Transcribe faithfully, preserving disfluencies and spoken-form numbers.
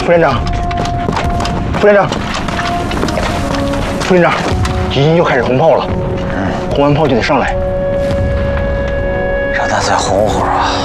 副连长，副连长，副连长，敌军又开始轰炮了。嗯，轰完炮就得上来。 让他再轰会儿啊。